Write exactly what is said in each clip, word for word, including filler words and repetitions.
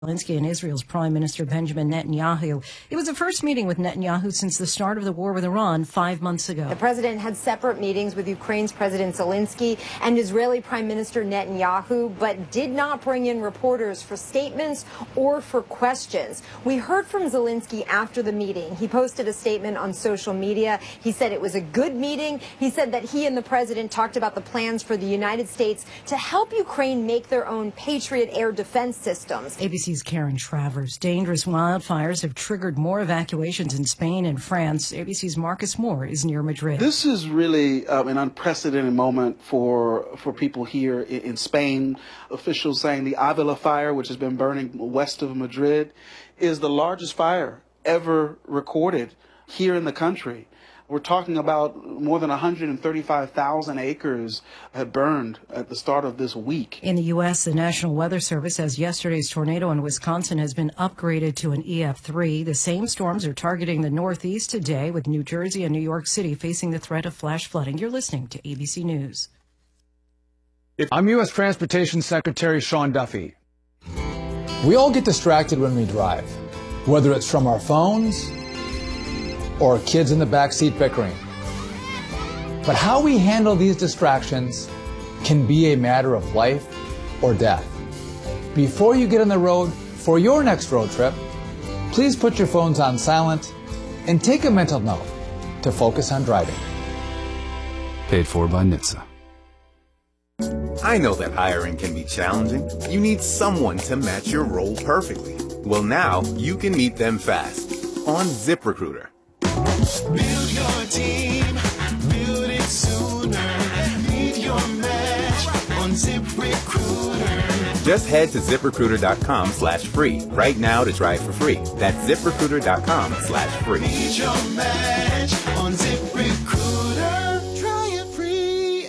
Zelensky and Israel's Prime Minister Benjamin Netanyahu. It was the first meeting with Netanyahu since the start of the war with Iran five months ago. The president had separate meetings with Ukraine's President Zelensky and Israeli Prime Minister Netanyahu, but did not bring in reporters for statements or for questions. We heard from Zelensky after the meeting. He posted a statement on social media. He said it was a good meeting. He said that he and the president talked about the plans for the United States to help Ukraine make their own Patriot air defense systems. A B C's Karen Travers. Dangerous wildfires have triggered more evacuations in Spain and France. A B C's Marcus Moore is near Madrid. This is really um, an unprecedented moment for for people here in, in Spain. Officials saying the Avila fire, which has been burning west of Madrid, is the largest fire ever recorded here in the country. We're talking about more than one hundred thirty-five thousand acres had burned at the start of this week. In the U S, the National Weather Service says yesterday's tornado in Wisconsin has been upgraded to an E F three. The same storms are targeting the Northeast today, with New Jersey and New York City facing the threat of flash flooding. You're listening to A B C News. I'm U S Transportation Secretary Sean Duffy. We all get distracted when we drive, whether it's from our phones or kids in the backseat bickering. But how we handle these distractions can be a matter of life or death. Before you get on the road for your next road trip, please put your phones on silent and take a mental note to focus on driving. Paid for by N H T S A. I know that hiring can be challenging. You need someone to match your role perfectly. Well, now you can meet them fast on ZipRecruiter. Build your team, build it sooner. Meet your match on ZipRecruiter. Just head to ZipRecruiter.com slash free right now to try it for free. That's ZipRecruiter.com slash free. Meet your match on ZipRecruiter. Try it free.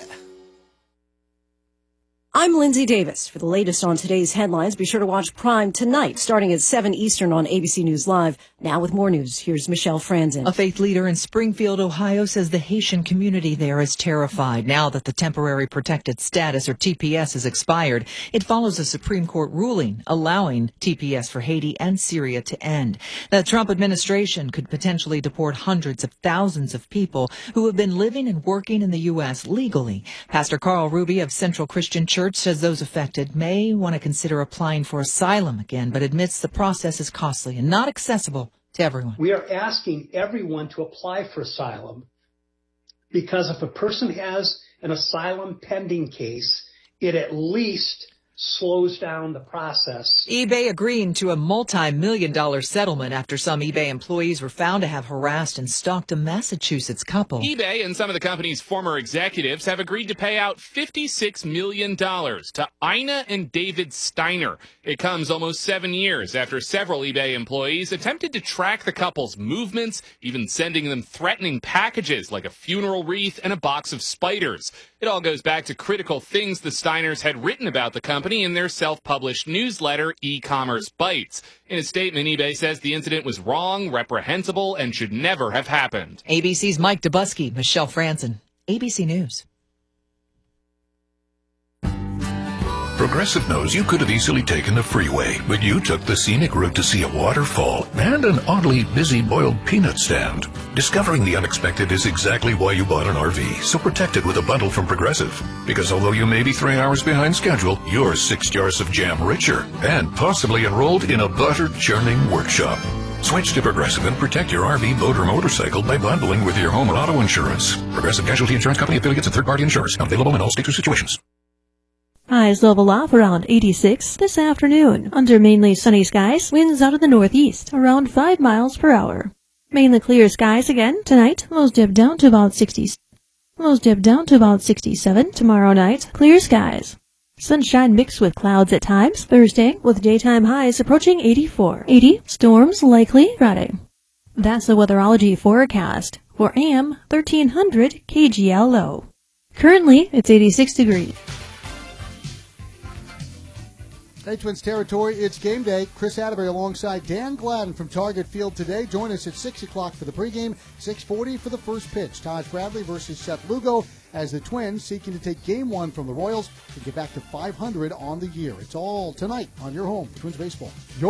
I'm Lindsay Davis. For the latest on today's headlines, be sure to watch Prime tonight, starting at seven Eastern on A B C News Live. Now with more news, here's Michelle Franzen. A faith leader in Springfield, Ohio, says the Haitian community there is terrified now that the temporary protected status, or T P S, has expired. It follows a Supreme Court ruling allowing T P S for Haiti and Syria to end. The Trump administration could potentially deport hundreds of thousands of people who have been living and working in the U S legally. Pastor Carl Ruby of Central Christian Church says those affected may want to consider applying for asylum again, but admits the process is costly and not accessible to everyone. We are asking everyone to apply for asylum because if a person has an asylum pending case, it at least slows down the process. eBay agreeing to a multi-million dollar settlement after some eBay employees were found to have harassed and stalked a Massachusetts couple. eBay and some of the company's former executives have agreed to pay out fifty-six million dollars to Ina and David Steiner. It comes almost seven years after several eBay employees attempted to track the couple's movements, even sending them threatening packages like a funeral wreath and a box of spiders. It all goes back to critical things the Steiners had written about the company in their self-published newsletter, E-Commerce Bites. In a statement, eBay says the incident was wrong, reprehensible, and should never have happened. A B C's Mike Dubusky, Michelle Franzen, A B C News. Progressive knows you could have easily taken the freeway, but you took the scenic route to see a waterfall and an oddly busy boiled peanut stand. Discovering the unexpected is exactly why you bought an R V, so protect it with a bundle from Progressive. Because although you may be three hours behind schedule, you're six jars of jam richer and possibly enrolled in a butter-churning workshop. Switch to Progressive and protect your R V, boat, or motorcycle by bundling with your home or auto insurance. Progressive Casualty Insurance Company affiliates and third-party insurers. Not available in all states or situations. Highs level off around eighty-six this afternoon. Under mainly sunny skies, winds out of the northeast around five miles per hour. Mainly clear skies again tonight. Lows dip down to about sixty. Lows dip down to about sixty-seven. Tomorrow night, clear skies. Sunshine mixed with clouds at times. Thursday, with daytime highs approaching eighty-four. eighty. Storms likely Friday. That's the weatherology forecast for A M thirteen hundred K G L O. Currently, it's eighty-six degrees. Hey, Twins territory, it's game day. Chris Atterbury alongside Dan Gladden from Target Field today. Join us at six o'clock for the pregame, six forty for the first pitch. Taj Bradley versus Seth Lugo. as the Twins, seeking to take game one from the Royals, to get back to five hundred on the year. It's all tonight on your home, Twins Baseball. Your